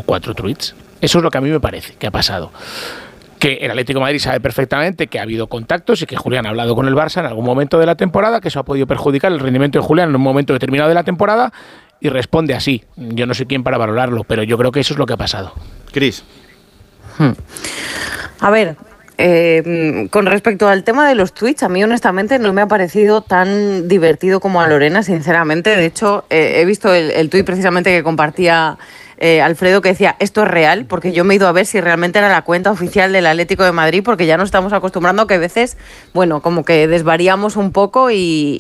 4 tweets. Eso es lo que a mí me parece que ha pasado. Que el Atlético de Madrid sabe perfectamente que ha habido contactos y que Julián ha hablado con el Barça en algún momento de la temporada, que eso ha podido perjudicar el rendimiento de Julián en un momento determinado de la temporada, y responde así. Yo no sé quién para valorarlo, pero yo creo que eso es lo que ha pasado. Cris. A ver, con respecto al tema de los tweets, a mí honestamente no me ha parecido tan divertido como a Lorena, sinceramente. De hecho, he visto el tuit precisamente que compartía Alfredo, que decía, esto es real, porque yo me he ido a ver si realmente era la cuenta oficial del Atlético de Madrid, porque ya nos estamos acostumbrando a que a veces, bueno, como que desvariamos un poco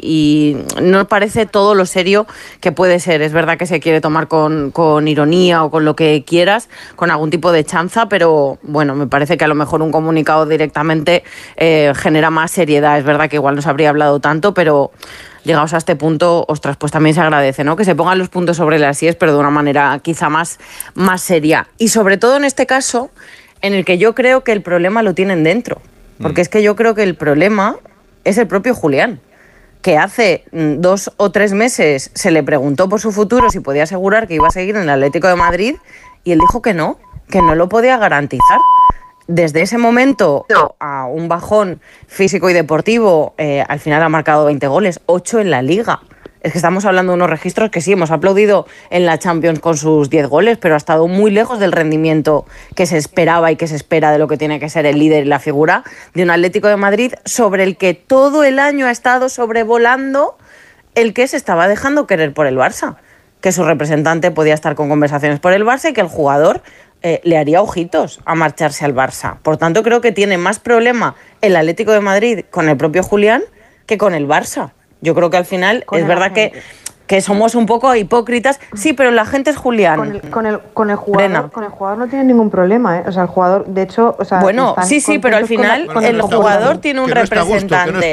y no parece todo lo serio que puede ser. Es verdad que se quiere tomar con ironía o con lo que quieras, con algún tipo de chanza, pero bueno, me parece que a lo mejor un comunicado directamente genera más seriedad. Es verdad que igual no se habría hablado tanto, pero llegados a este punto, ostras, pues también se agradece, ¿no? Que se pongan los puntos sobre las íes, pero de una manera quizá más seria. Y sobre todo en este caso, en el que yo creo que el problema lo tienen dentro. Porque es que yo creo que el problema es el propio Julián, que hace 2 o 3 meses se le preguntó por su futuro si podía asegurar que iba a seguir en el Atlético de Madrid, y él dijo que no lo podía garantizar. Desde ese momento a un bajón físico y deportivo, al final ha marcado 20 goles, 8 en la Liga. Es que estamos hablando de unos registros que sí, hemos aplaudido en la Champions con sus 10 goles, pero ha estado muy lejos del rendimiento que se esperaba y que se espera de lo que tiene que ser el líder y la figura de un Atlético de Madrid, sobre el que todo el año ha estado sobrevolando el que se estaba dejando querer por el Barça. Que su representante podía estar con conversaciones por el Barça y que el jugador le haría ojitos a marcharse al Barça. Por tanto, creo que tiene más problema el Atlético de Madrid con el propio Julián que con el Barça. Yo creo que al final es verdad que somos un poco hipócritas. Sí, pero la gente es Julián. Con el jugador no tiene ningún problema, ¿eh? O sea, el jugador, de hecho... O sea, bueno, sí, pero al final el jugador tiene un representante.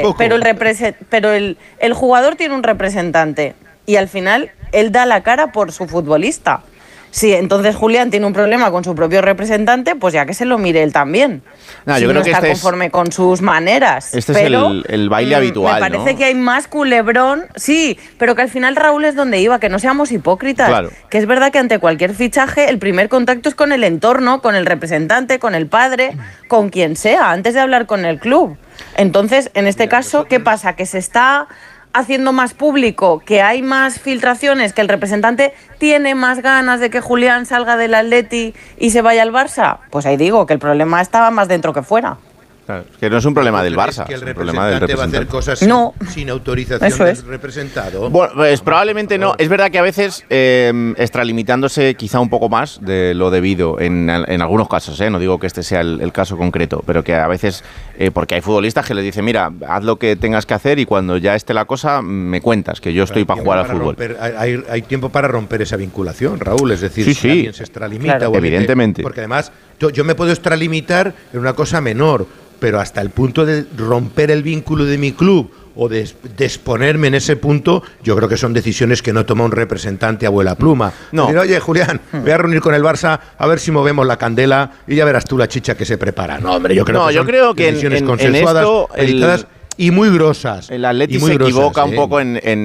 Pero el jugador tiene un representante. Y al final él da la cara por su futbolista. Si entonces Julián tiene un problema con su propio representante, pues ya que se lo mire él también. No, si yo creo no que está conforme con sus maneras. Este pero, es el baile habitual, me parece, ¿no? que hay más culebrón. Sí, pero que al final, Raúl, es donde iba, que no seamos hipócritas. Claro. Que es verdad que ante cualquier fichaje el primer contacto es con el entorno, con el representante, con el padre, con quien sea, antes de hablar con el club. Entonces, en este caso, ¿qué pasa? Que se está haciendo más público, que hay más filtraciones, que el representante tiene más ganas de que Julián salga del Atleti y se vaya al Barça. Pues ahí digo que el problema estaba más dentro que fuera. Claro, que no es un problema del Barça, que el es un problema del representante va a hacer cosas sin autorización del representado. Bueno, pues probablemente no. Es verdad que a veces, extralimitándose quizá un poco más de lo debido en algunos casos, no digo que este sea el caso concreto, pero que a veces, porque hay futbolistas que les dicen, mira, haz lo que tengas que hacer y cuando ya esté la cosa, me cuentas, que yo estoy para jugar al fútbol. Hay tiempo para romper esa vinculación, Raúl, es decir, si alguien se extralimita. Claro, evidentemente. Porque además, yo me puedo extralimitar en una cosa menor, pero hasta el punto de romper el vínculo de mi club o de exponerme en ese punto, yo creo que son decisiones que no toma un representante abuela pluma. No. Decir, oye, Julián, voy a reunir con el Barça a ver si movemos la candela y ya verás tú la chicha que se prepara. No, hombre, yo creo que son decisiones consensuadas, meditadas y muy grosas. El Atleti se equivoca un poco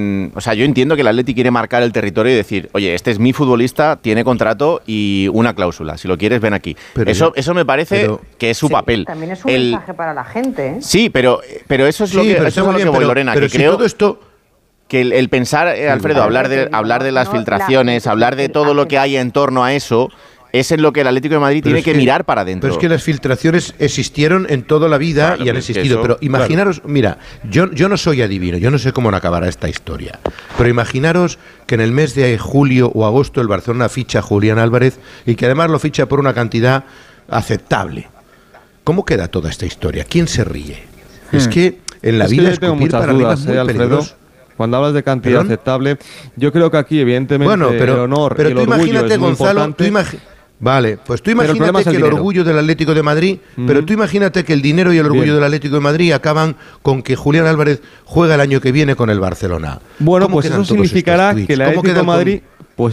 o sea, yo entiendo que el Atleti quiere marcar el territorio y decir, oye, este es mi futbolista, tiene contrato y una cláusula, si lo quieres ven aquí. Eso me parece que es su papel. También es un mensaje para la gente, ¿eh? Sí, pero eso es lo que voy, Lorena, pero que si creo todo esto... que el pensar, Alfredo, hablar de las filtraciones, hablar de todo lo que hay en torno a eso, es en lo que el Atlético de Madrid tiene que mirar para adentro. Pero es que las filtraciones existieron en toda la vida y han existido. Pero imaginaros, mira, yo no soy adivino, yo no sé cómo acabará esta historia. Pero imaginaros que en el mes de julio o agosto el Barcelona ficha a Julián Álvarez y que además lo ficha por una cantidad aceptable. ¿Cómo queda toda esta historia? ¿Quién se ríe? Es que en la vida tengo muchas dudas, Alfredo. Cuando hablas de cantidad aceptable, yo creo que aquí evidentemente el honor y el tú orgullo imagínate, es muy Gonzalo, importante. Vale, pues tú imagínate que el orgullo del Atlético de Madrid, pero tú imagínate que el dinero y el orgullo del Atlético de Madrid acaban con que Julián Álvarez juega el año que viene con el Barcelona. Bueno, pues eso significará que el Atlético de Madrid,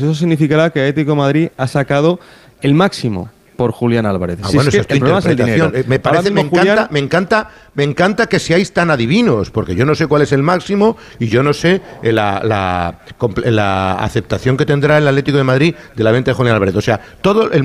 ha sacado el máximo por Julián Álvarez. Bueno, eso es tu interpretación. Me encanta que seáis tan adivinos, porque yo no sé cuál es el máximo y yo no sé la aceptación que tendrá el Atlético de Madrid de la venta de Julián Álvarez. O sea, todo el